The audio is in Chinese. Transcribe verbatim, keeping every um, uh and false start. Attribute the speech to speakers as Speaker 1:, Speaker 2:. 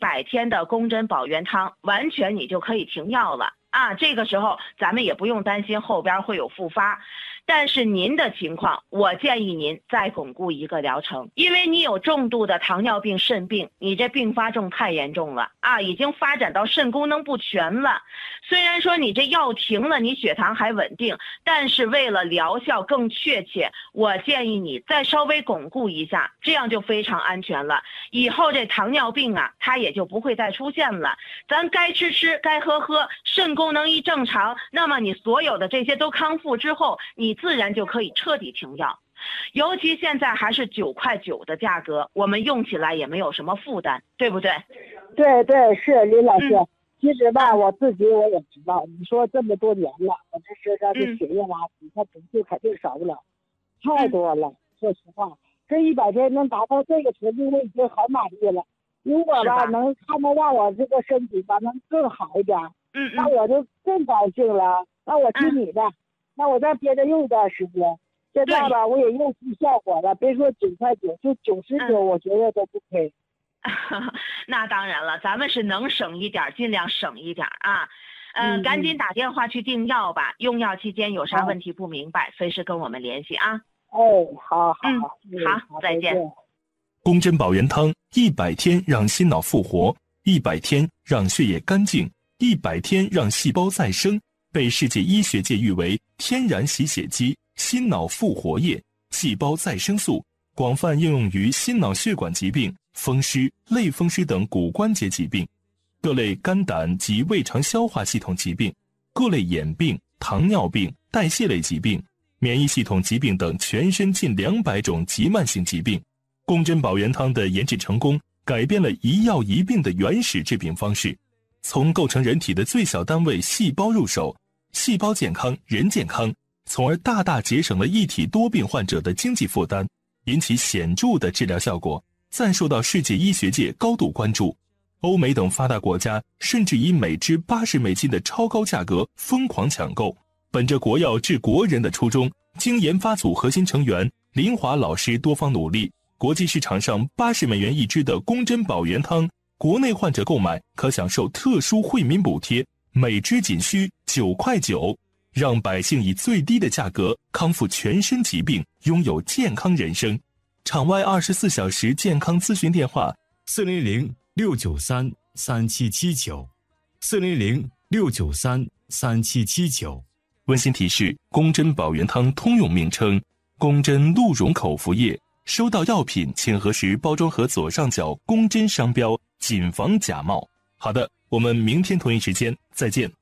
Speaker 1: 百天的宫针保元汤，完全你就可以停药了啊。这个时候咱们也不用担心后边会有复发。但是您的情况，我建议您再巩固一个疗程，因为你有重度的糖尿病、肾病，你这并发症太严重了啊，已经发展到肾功能不全了。虽然说你这药停了，你血糖还稳定，但是为了疗效更确切，我建议你再稍微巩固一下，这样就非常安全了。以后这糖尿病啊，它也就不会再出现了。咱该吃吃，该喝喝，肾功能一正常，那么你所有的这些都康复之后，你自然就可以彻底停药。尤其现在还是九块九的价格，我们用起来也没有什么负担，对不对？
Speaker 2: 对对，是林老师。
Speaker 1: 嗯、
Speaker 2: 其实吧，我自己我也知道，你说这么多年了，我这身上的血液垃圾，它总数肯定少不了，太多了。说实话，这一百天能达到这个程度，我已经很满意了。如果吧能看到让我这个身体吧能更好一点，
Speaker 1: 嗯，
Speaker 2: 那我就更高兴了。那我听你的，嗯、那我再憋着用一段时间。现在吧，我也用出效果了，别说九块九，就九十九，我觉得都不亏。
Speaker 1: 那当然了，咱们是能省一点尽量省一点啊。呃，嗯、赶紧打电话去订药吧。用药期间有啥问题不明白，随时跟我们联系啊。
Speaker 2: 哎，好好，
Speaker 1: 嗯，好，再见。
Speaker 3: 宫针保元汤，一百天让心脑复活，一百天让血液干净，一百天让细胞再生，被世界医学界誉为天然洗血机、心脑复活液、细胞再生素，广泛应用于心脑血管疾病、风湿、类风湿等骨关节疾病，各类肝胆及胃肠消化系统疾病，各类眼病、糖尿病、代谢类疾病、免疫系统疾病等全身近两百种急慢性疾病。宫针保元汤的研制成功，改变了一药一病的原始治病方式，从构成人体的最小单位细胞入手，细胞健康人健康，从而大大节省了一体多病患者的经济负担，引起显著的治疗效果，暂受到世界医学界高度关注。欧美等发达国家甚至以每支八十美金的超高价格疯狂抢购。本着国药治国人的初衷，经研发组核心成员林华老师多方努力，国际市场上八十美元一支的宫针保元汤，国内患者购买可享受特殊惠民补贴，每支仅需九块九，让百姓以最低的价格康复全身疾病，拥有健康人生。场外二十四小时健康咨询电话：
Speaker 4: 四零零六九三三七七九，四零零六九三三七七九。
Speaker 3: 温馨提示：宫针保元汤通用名称：宫针鹿茸口服液。收到药品请核实包装盒左上角宫针商标，谨防假冒。好的，我们明天同一时间再见。